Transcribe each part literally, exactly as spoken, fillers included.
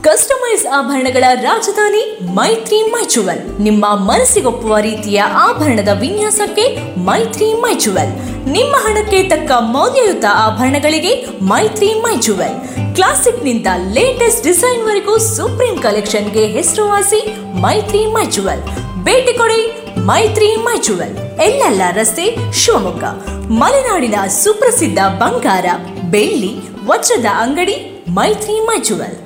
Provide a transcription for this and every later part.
Customise ಆಭರಣಗಳ ರಾಜಧಾನಿ ಮೈತ್ರಿ ಮೈಚುವಲ್. ನಿಮ್ಮ ಮನಸ್ಸಿಗೊಪ್ಪುವ ರೀತಿಯ ಆಭರಣದ ವಿನ್ಯಾಸಕ್ಕೆ ಮೈತ್ರಿ ಮೈಚುವಲ್. ನಿಮ್ಮ ಹಣಕ್ಕೆ ತಕ್ಕ ಮೌಲ್ಯಯುತ ಆಭರಣಗಳಿಗೆ ಮೈತ್ರಿ ಮೈಚುವಲ್. ಕ್ಲಾಸಿಕ್ನಿಂದ ಲೇಟೆಸ್ಟ್ ಡಿಸೈನ್ ವರೆಗೂ ಸುಪ್ರೀಂ ಕಲೆಕ್ಷನ್ಗೆ ಹೆಸರುವಾಸಿ ಮೈತ್ರಿ ಮೈಚುವಲ್. ಭೇಟಿ ಕೊಡಿ ಮೈತ್ರಿ ಮೈಚುವಲ್, ಎಲ್ಲೆಲ್ಲ ರಸ್ತೆ, ಶಿವಮೊಗ್ಗ. ಮಲೆನಾಡಿನ ಸುಪ್ರಸಿದ್ಧ ಬಂಗಾರ, ಬೆಳ್ಳಿ, ವಜ್ರದ ಅಂಗಡಿ ಮೈತ್ರಿ ಮೈಚುವಲ್.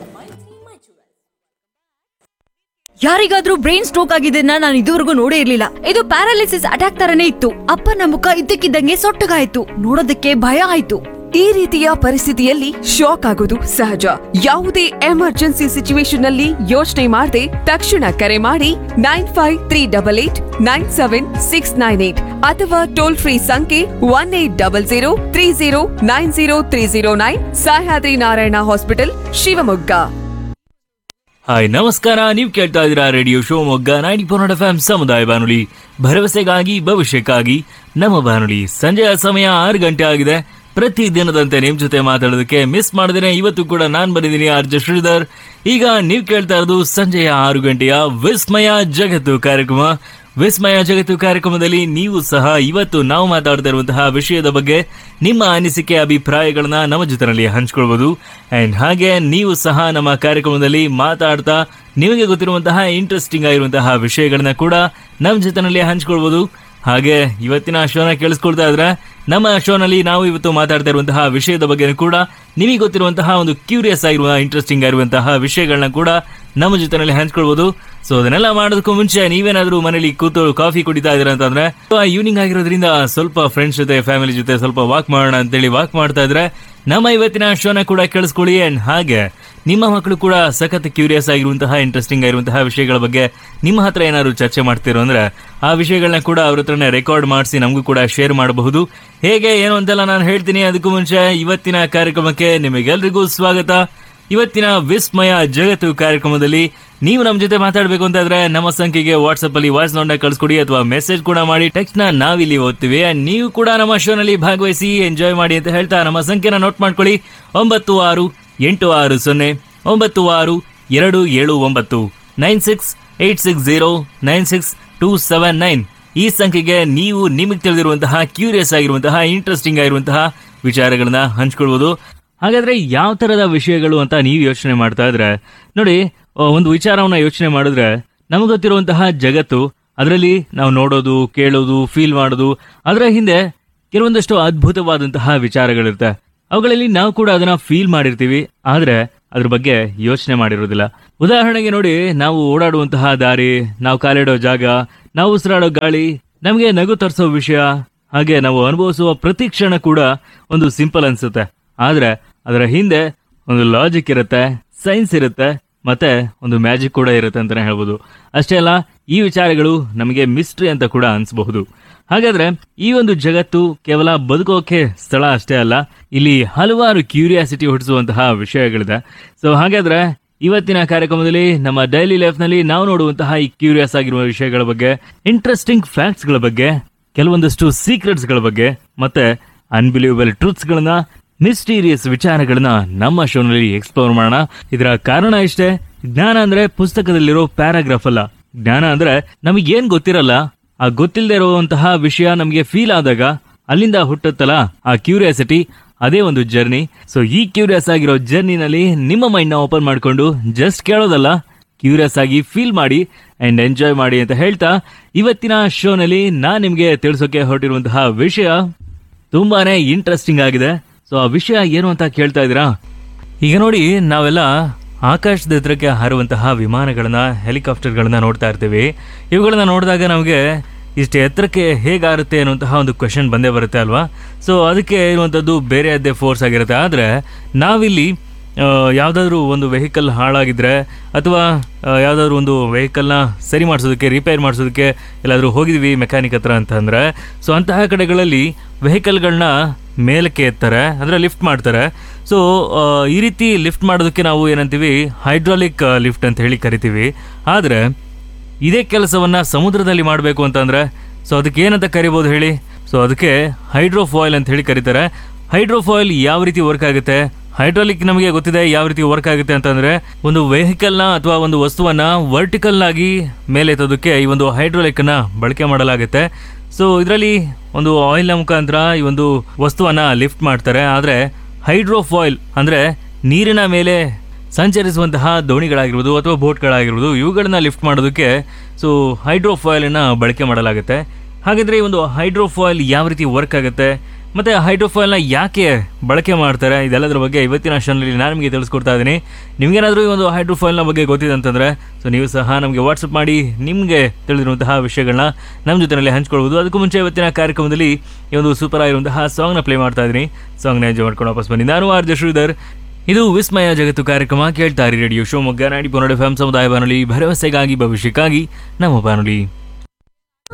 ಯಾರಿಗಾದ್ರೂ ಬ್ರೈನ್ ಸ್ಟ್ರೋಕ್ ಆಗಿದ್ದನ್ನ ನಾನು ಇದುವರೆಗೂ ನೋಡೇ ಇರ್ಲಿಲ್ಲ. ಇದು ಪ್ಯಾರಾಲಿಸಿಸ್ ಅಟ್ಯಾಕ್ ತರನೇ ಇತ್ತು. ಅಪ್ಪನ ಮುಖ ಇದ್ದಕ್ಕಿದ್ದಂಗೆ ಸೊಟ್ಟಗಾಯ್ತು. ನೋಡೋದಕ್ಕೆ ಭಯ ಆಯ್ತು. ಈ ರೀತಿಯ ಪರಿಸ್ಥಿತಿಯಲ್ಲಿ ಶಾಕ್ ಆಗೋದು ಸಹಜ. ಯಾವುದೇ ಎಮರ್ಜೆನ್ಸಿ ಸಿಚುವೇಶನ್ ನಲ್ಲಿ ಯೋಚನೆ ಮಾಡದೆ ತಕ್ಷಣ ಕರೆ ಮಾಡಿ nine five three double eight nine seven six nine eight ಅಥವಾ ಟೋಲ್ ಫ್ರೀ ಸಂಖ್ಯೆ one eight double zero three zero nine zero three zero nine. Sahyadri Narayana hospital, Shivamogga. Hi, ನಮಸ್ಕಾರ. ನೀವು ಕೇಳ್ತಾ ಇದ್ದೀರಾ radio Shivamogga ninety four not F M ಸಮುದಾಯ ಬಾನುಲಿ, ಭರವಸೆಗಾಗಿ ಭವಿಷ್ಯಕ್ಕಾಗಿ ನಮ್ಮ ಬಾನುಲಿ. ಸಂಜೆಯ ಸಮಯ ಆರು ಗಂಟೆ ಆಗಿದೆ. ಪ್ರತಿ ದಿನದಂತೆ ನಿಮ್ ಜೊತೆ ಮಾತಾಡೋದಕ್ಕೆ ಮಿಸ್ ಮಾಡಿದ್ರೆ ಇವತ್ತು ಕೂಡ ನಾನ್ ಬಂದಿದ್ದೀನಿ, ಆರ್ ಜೆ ಶ್ರೀಧರ್. ಈಗ ನೀವು ಕೇಳ್ತಾ ಇರೋದು ಸಂಜೆಯ ಆರು ಗಂಟೆಯ ವಿಸ್ಮಯ ಜಗತ್ತು ಕಾರ್ಯಕ್ರಮ. ವಿಸ್ಮಯ ಜಗತ್ತು ಕಾರ್ಯಕ್ರಮದಲ್ಲಿ ನೀವು ಸಹ ಇವತ್ತು ನಾವು ಮಾತಾಡ್ತಾ ಇರುವಂತಹ ವಿಷಯದ ಬಗ್ಗೆ ನಿಮ್ಮ ಅನಿಸಿಕೆ, ಅಭಿಪ್ರಾಯಗಳನ್ನ ನಮ್ಮ ಜೊತೆನಲ್ಲಿ ಹಂಚ್ಕೊಳ್ಬಹುದು. ಅಂಡ್ ಹಾಗೆ ನೀವು ಸಹ ನಮ್ಮ ಕಾರ್ಯಕ್ರಮದಲ್ಲಿ ಮಾತಾಡ್ತಾ ನಿಮಗೆ ಗೊತ್ತಿರುವಂತಹ ಇಂಟ್ರೆಸ್ಟಿಂಗ್ ಆಗಿರುವಂತಹ ವಿಷಯಗಳನ್ನ ಕೂಡ ನಮ್ಮ ಜೊತೆನಲ್ಲಿ ಹಂಚ್ಕೊಳ್ಬಹುದು. ಹಾಗೆ ಇವತ್ತಿನ ಶೋನ ಕೇಳಿಸ್ಕೊಳ್ತಾ ಇದ್ರೆ ನಮ್ಮ ಶೋನಲ್ಲಿ ನಾವು ಇವತ್ತು ಮಾತಾಡ್ತಾ ಇರುವಂತಹ ವಿಷಯದ ಬಗ್ಗೆ ಕೂಡ ನಿಮಗೆ ಗೊತ್ತಿರುವಂತಹ ಒಂದು ಕ್ಯೂರಿಯಸ್ ಆಗಿರುವ ಇಂಟ್ರೆಸ್ಟಿಂಗ್ ಆಗಿರುವಂತಹ ವಿಷಯಗಳನ್ನ ಕೂಡ ನಮ್ಮ ಜೊತೆನಲ್ಲಿ ಹಂಚ್ಕೊಳ್ಬಹುದು. ಸೊ ಅದನ್ನೆಲ್ಲ ಮಾಡೋದಕ್ಕೂ ಮುಂಚೆ ನೀವೇನಾದ್ರೂ ಮನೇಲಿ ಕೂತು ಕಾಫಿ ಕುಡಿತಾ ಇದ್ದೀರಾ ಅಂತಂದ್ರೆ, ಈವ್ನಿಂಗ್ ಆಗಿರೋದ್ರಿಂದ ಸ್ವಲ್ಪ ಫ್ರೆಂಡ್ಸ್ ಜೊತೆ, ಫ್ಯಾಮಿಲಿ ಜೊತೆ ಸ್ವಲ್ಪ ವಾಕ್ ಮಾಡೋಣ ಅಂತೇಳಿ ವಾಕ್ ಮಾಡ್ತಾ ಇದ್ರೆ ನಮ್ಮ ಇವತ್ತಿನ ಶೋನ ಕೂಡ ಕೇಳಿಸ್ಕೊಳ್ಳಿ. ಅಂಡ್ ಹಾಗೆ ನಿಮ್ಮ ಮಕ್ಕಳು ಕೂಡ ಸಖತ್ ಕ್ಯೂರಿಯಸ್ ಆಗಿರುವಂತಹ ಇಂಟ್ರೆಸ್ಟಿಂಗ್ ಆಗಿರುವಂತಹ ವಿಷಯಗಳ ಬಗ್ಗೆ ನಿಮ್ಮ ಹತ್ರ ಏನಾದ್ರು ಚರ್ಚೆ ಮಾಡ್ತಿರೋ ಅಂದ್ರೆ ಆ ವಿಷಯಗಳನ್ನ ಕೂಡ ಅವ್ರ ಹತ್ರನೇ ರೆಕಾರ್ಡ್ ಮಾಡಿಸಿ ನಮಗೂ ಕೂಡ ಶೇರ್ ಮಾಡಬಹುದು. ಹೇಗೆ ಏನು ಅಂತೆಲ್ಲ ನಾನು ಹೇಳ್ತೀನಿ. ಅದಕ್ಕೂ ಮುಂಚೆ ಇವತ್ತಿನ ಕಾರ್ಯಕ್ರಮಕ್ಕೆ ನಿಮಗೆಲ್ರಿಗೂ ಸ್ವಾಗತ. ಇವತ್ತಿನ ವಿಸ್ಮಯ ಜಗತ್ತು ಕಾರ್ಯಕ್ರಮದಲ್ಲಿ ನೀವು ನಮ್ಮ ಜೊತೆ ಮಾತಾಡಬೇಕು ಅಂತಾದ್ರೆ ನಮ್ಮ ಸಂಖ್ಯೆಗೆ ವಾಟ್ಸ್ಆಪ್ ಅಲ್ಲಿ ವಾಯ್ಸ್ ನೋಟ್ನ ಕಳಿಸ್ಕೊಡಿ ಅಥವಾ ಮೆಸೇಜ್ ಕೂಡ ಮಾಡಿ. ಟೆಕ್ಸ್ಟ್ ನ ನಾವಿಲ್ಲಿ ಓದ್ತೀವಿ. ನೀವು ಕೂಡ ನಮ್ಮ ಶೋನಲ್ಲಿ ಭಾಗವಹಿಸಿ ಎಂಜಾಯ್ ಮಾಡಿ ಅಂತ ಹೇಳ್ತಾ ನಮ್ಮ ಸಂಖ್ಯೆನ ನೋಟ್ ಮಾಡ್ಕೊಳ್ಳಿ. ಒಂಬತ್ತು ಆರು ಎಂಟು ಆರು ಸೊನ್ನೆ ಒಂಬತ್ತು ಆರು ಎರಡು ಏಳು ಒಂಬತ್ತು nine six eight six zero nine six two seven nine. ಈ ಸಂಖ್ಯೆಗೆ ನೀವು ನಿಮಗೆ ತಿಳಿದಿರುವಂತಹ ಕ್ಯೂರಿಯಸ್ ಆಗಿರುವಂತಹ ಇಂಟ್ರೆಸ್ಟಿಂಗ್ ಆಗಿರುವಂತಹ ವಿಚಾರಗಳನ್ನ ಹಂಚ್ಕೊಳ್ಬಹುದು. ಹಾಗಾದ್ರೆ ಯಾವ ತರದ ವಿಷಯಗಳು ಅಂತ ನೀವು ಯೋಚನೆ ಮಾಡ್ತಾ ಇದ್ರೆ ನೋಡಿ, ಒಂದು ವಿಚಾರವನ್ನ ಯೋಚನೆ ಮಾಡಿದ್ರೆ ನಮಗೆ ಗೊತ್ತಿರುವಂತಹ ಜಗತ್ತು, ಅದರಲ್ಲಿ ನಾವು ನೋಡೋದು, ಕೇಳೋದು, ಫೀಲ್ ಮಾಡೋದು, ಅದರ ಹಿಂದೆ ಕೆಲವೊಂದಷ್ಟು ಅದ್ಭುತವಾದಂತಹ ವಿಚಾರಗಳಿರುತ್ತೆ. ಅವುಗಳಲ್ಲಿ ನಾವು ಕೂಡ ಅದನ್ನ ಫೀಲ್ ಮಾಡಿರ್ತೀವಿ, ಆದ್ರೆ ಅದ್ರ ಬಗ್ಗೆ ಯೋಚನೆ ಮಾಡಿರೋದಿಲ್ಲ. ಉದಾಹರಣೆಗೆ ನೋಡಿ, ನಾವು ಓಡಾಡುವಂತಹ ದಾರಿ, ನಾವು ಕಾಲಿಡೋ ಜಾಗ, ನಾವು ಉಸಿರಾಡೋ ಗಾಳಿ, ನಮಗೆ ನಗು ತರಿಸೋ ವಿಷಯ, ಹಾಗೆ ನಾವು ಅನುಭವಿಸುವ ಪ್ರತಿ ಕ್ಷಣ ಕೂಡ ಒಂದು ಸಿಂಪಲ್ ಅನ್ಸುತ್ತೆ. ಆದ್ರೆ ಅದರ ಹಿಂದೆ ಒಂದು ಲಾಜಿಕ್ ಇರುತ್ತೆ, ಸೈನ್ಸ್ ಇರುತ್ತೆ, ಮತ್ತೆ ಒಂದು ಮ್ಯಾಜಿಕ್ ಕೂಡ ಇರುತ್ತೆ ಅಂತಾನೆ ಹೇಳ್ಬೋದು. ಅಷ್ಟೇ ಅಲ್ಲ, ಈ ವಿಚಾರಗಳು ನಮಗೆ ಮಿಸ್ಟ್ರಿ ಅಂತ ಕೂಡ ಅನ್ಸಬಹುದು. ಹಾಗಾದ್ರೆ ಈ ಒಂದು ಜಗತ್ತು ಕೇವಲ ಬದುಕೋಕೆ ಸ್ಥಳ ಅಷ್ಟೇ ಅಲ್ಲ, ಇಲ್ಲಿ ಹಲವಾರು ಕ್ಯೂರಿಯಾಸಿಟಿ ಹುಟ್ಟಿಸುವಂತಹ ವಿಷಯಗಳಿದೆ. ಸೊ ಹಾಗಾದ್ರೆ ಇವತ್ತಿನ ಕಾರ್ಯಕ್ರಮದಲ್ಲಿ ನಮ್ಮ ಡೈಲಿ ಲೈಫ್ ನಲ್ಲಿ ನಾವು ನೋಡುವಂತಹ ಈ ಕ್ಯೂರಿಯಸ್ ಆಗಿರುವ ವಿಷಯಗಳ ಬಗ್ಗೆ, ಇಂಟ್ರೆಸ್ಟಿಂಗ್ ಫ್ಯಾಕ್ಟ್ಸ್ ಗಳ ಬಗ್ಗೆ, ಕೆಲವೊಂದಷ್ಟು ಸೀಕ್ರೆಟ್ಸ್ ಗಳ ಬಗ್ಗೆ, ಮತ್ತೆ ಅನ್ಬಿಲೀವಬಲ್ ಟ್ರೂತ್ಸ್ ಗಳನ್ನ, ಮಿಸ್ಟೀರಿಯಸ್ ವಿಚಾರಗಳನ್ನ ನಮ್ಮ ಶೋನಲ್ಲಿ ಎಕ್ಸ್ಪ್ಲೋರ್ ಮಾಡೋಣ. ಇದರ ಕಾರಣ ಇಷ್ಟೇ, ಜ್ಞಾನ ಅಂದ್ರೆ ಪುಸ್ತಕದಲ್ಲಿರೋ ಪ್ಯಾರಾಗ್ರಾಫ್ ಅಲ್ಲ. ಜ್ಞಾನ ಅಂದ್ರೆ ನಮಗೇನ್ ಗೊತ್ತಿರಲ್ಲ, ಆ ಗೊತ್ತಿಲ್ಲದೆ ಇರುವಂತಹ ವಿಷಯ ನಮಗೆ ಫೀಲ್ ಆದಾಗ ಅಲ್ಲಿಂದ ಹುಟ್ಟುತ್ತಲ್ಲ ಆ ಕ್ಯೂರಿಯಾಸಿಟಿ, ಅದೇ ಒಂದು ಜರ್ನಿ. ಸೊ ಈ ಕ್ಯೂರಿಯಸ್ ಆಗಿರೋ ಜರ್ನಿನಲ್ಲಿ ನಿಮ್ಮ ಮೈಂಡ್ ನ ಓಪನ್ ಮಾಡ್ಕೊಂಡು ಜಸ್ಟ್ ಕೇಳೋದಲ್ಲ, ಕ್ಯೂರಿಯಸ್ ಆಗಿ ಫೀಲ್ ಮಾಡಿ ಅಂಡ್ ಎಂಜಾಯ್ ಮಾಡಿ ಅಂತ ಹೇಳ್ತಾ ಇವತ್ತಿನ ಶೋನಲ್ಲಿ ನಾನ್ ನಿಮ್ಗೆ ತಿಳಿಸೋಕೆ ಹೊರಟಿರುವಂತಹ ವಿಷಯ ತುಂಬಾನೇ ಇಂಟ್ರೆಸ್ಟಿಂಗ್ ಆಗಿದೆ. ಸೊ ಆ ವಿಷಯ ಏನು ಅಂತ ಕೇಳ್ತಾ ಇದ್ದೀರಾ? ಈಗ ನೋಡಿ, ನಾವೆಲ್ಲ ಆಕಾಶದ ಎತ್ತರಕ್ಕೆ ಹಾರುವಂತಹ ವಿಮಾನಗಳನ್ನ, ಹೆಲಿಕಾಪ್ಟರ್ಗಳನ್ನ ನೋಡ್ತಾ ಇರ್ತೀವಿ. ಇವುಗಳನ್ನ ನೋಡಿದಾಗ ನಮಗೆ ಇಷ್ಟು ಎತ್ತರಕ್ಕೆ ಹೇಗಾರುತ್ತೆ ಅನ್ನುವಂತಹ ಒಂದು ಕ್ವೆಶನ್ ಬಂದೇ ಬರುತ್ತೆ ಅಲ್ವಾ? ಸೊ ಅದಕ್ಕೆ ಇರುವಂಥದ್ದು ಬೇರೆಯದ್ದೇ ಫೋರ್ಸ್ ಆಗಿರುತ್ತೆ. ಆದರೆ ನಾವಿಲ್ಲಿ ಯಾವುದಾದ್ರೂ ಒಂದು ವೆಹಿಕಲ್ ಹಾಳಾಗಿದ್ರೆ ಅಥವಾ ಯಾವುದಾದ್ರೂ ಒಂದು ವೆಹಿಕಲ್ನ ಸರಿ ಮಾಡಿಸೋದಕ್ಕೆ, ರಿಪೇರ್ ಮಾಡಿಸೋದಕ್ಕೆ ಎಲ್ಲಾದರೂ ಹೋಗಿದ್ವಿ ಮೆಕ್ಯಾನಿಕ್ ಹತ್ರ ಅಂತಂದರೆ, ಸೊ ಅಂತಹ ಕಡೆಗಳಲ್ಲಿ ವೆಹಿಕಲ್ಗಳನ್ನ ಮೇಲಕ್ಕೆ ಎತ್ತಾರೆ, ಅಂದರೆ ಲಿಫ್ಟ್ ಮಾಡ್ತಾರೆ. ಸೊ ಈ ರೀತಿ ಲಿಫ್ಟ್ ಮಾಡೋದಕ್ಕೆ ನಾವು ಏನಂತೀವಿ, ಹೈಡ್ರಾಲಿಕ್ ಲಿಫ್ಟ್ ಅಂತ ಹೇಳಿ ಕರಿತೀವಿ. ಆದರೆ ಇದೇ ಕೆಲಸವನ್ನು ಸಮುದ್ರದಲ್ಲಿ ಮಾಡಬೇಕು ಅಂತಂದರೆ ಸೊ ಅದಕ್ಕೆ ಏನಂತ ಕರಿಬೋದು ಹೇಳಿ? ಸೊ ಅದಕ್ಕೆ ಹೈಡ್ರೋಫಾಯಿಲ್ ಅಂತ ಹೇಳಿ ಕರೀತಾರೆ. ಹೈಡ್ರೋಫಾಯಿಲ್ ಯಾವ ರೀತಿ ವರ್ಕ್ ಆಗುತ್ತೆ? ಹೈಡ್ರಾಲಿಕ್ ನಮಗೆ ಗೊತ್ತಿದೆ ಯಾವ ರೀತಿ ವರ್ಕ್ ಆಗುತ್ತೆ ಅಂತಂದ್ರೆ, ಒಂದು ವೆಹಿಕಲ್ನ ಅಥವಾ ಒಂದು ವಸ್ತುವನ್ನ ವರ್ಟಿಕಲ್ ಆಗಿ ಮೇಲೆ ಎತ್ತೋದಕ್ಕೆ ಈ ಒಂದು ಹೈಡ್ರಾಲಿಕ್ ನ ಬಳಕೆ ಮಾಡಲಾಗುತ್ತೆ. ಸೊ ಇದರಲ್ಲಿ ಒಂದು ಆಯಿಲ್ನ ಮುಖಾಂತರ ಈ ಒಂದು ವಸ್ತುವನ್ನ ಲಿಫ್ಟ್ ಮಾಡ್ತಾರೆ. ಆದರೆ ಹೈಡ್ರೋಫಾಯಿಲ್ ಅಂದ್ರೆ ನೀರಿನ ಮೇಲೆ ಸಂಚರಿಸುವಂತಹ ದೋಣಿಗಳಾಗಿರ್ಬೋದು ಅಥವಾ ಬೋಟ್ಗಳಾಗಿರ್ಬೋದು, ಇವುಗಳನ್ನ ಲಿಫ್ಟ್ ಮಾಡೋದಕ್ಕೆ ಸೊ ಹೈಡ್ರೋಫಾಯಿಲನ್ನು ಬಳಕೆ ಮಾಡಲಾಗುತ್ತೆ. ಹಾಗಿದ್ರೆ ಈ ಒಂದು ಹೈಡ್ರೋಫಾಯಿಲ್ ಯಾವ ರೀತಿ ವರ್ಕ್ ಆಗುತ್ತೆ ಮತ್ತು ಹೈಡ್ರೋಫಾಯಿಲ್ನ ಯಾಕೆ ಬಳಕೆ ಮಾಡ್ತಾರೆ, ಇದೆಲ್ಲದರ ಬಗ್ಗೆ ಇವತ್ತಿನ ಶೋನಲ್ಲಿ ನಾನು ನಿಮಗೆ ತಿಳಿಸ್ಕೊಡ್ತಾ ಇದ್ದೀನಿ. ನಿಮಗೇನಾದರೂ ಈ ಒಂದು ಹೈಡ್ರೋಫಾಯಿಲ್ನ ಬಗ್ಗೆ ಗೊತ್ತಿದೆ ಅಂತಂದರೆ ಸೊ ನೀವು ಸಹ ನಮಗೆ ವಾಟ್ಸಪ್ ಮಾಡಿ ನಿಮಗೆ ತಿಳಿದಿರುವಂತಹ ವಿಷಯಗಳನ್ನ ನಮ್ಮ ಜೊತೆಯಲ್ಲಿ ಹಂಚ್ಕೊಳ್ಬೋದು. ಅದಕ್ಕೂ ಮುಂಚೆ ಇವತ್ತಿನ ಕಾರ್ಯಕ್ರಮದಲ್ಲಿ ಈ ಒಂದು ಸೂಪರ್ ಆಗಿರುವಂತಹ ಸಾಂಗ್ನ ಪ್ಲೇ ಮಾಡ್ತಾ ಇದ್ದೀನಿ. ಸಾಂಗ್ನ ಎಂಜಾಯ್ ಮಾಡ್ಕೊಂಡು ವಾಪಸ್ ಬನ್ನಿ. ನಾನು ಆರ್ ಜೆ ಶ್ರೀಧರ್. ಇದು ವಿಸ್ಮಯ ಜಗತ್ತು ಕಾರ್ಯಕ್ರಮ. ಕೇಳ್ತಾರೆ radio Shivamogga ninety point four F M ಸಮುದಾಯ ಬಾನುಲಿ, ಭರವಸೆಗಾಗಿ ಭವಿಷ್ಯಕ್ಕಾಗಿ ನಮ್ಮ ಬಾನುಲಿ.